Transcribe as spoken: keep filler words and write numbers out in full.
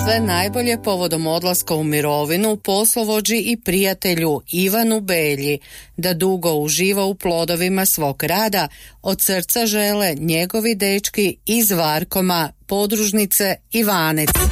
Sve najbolje povodom odlaska u mirovinu poslovođi i prijatelju Ivanu Belji, da dugo uživa u plodovima svog rada, od srca žele njegovi dečki iz Varkoma, podružnice Ivanec.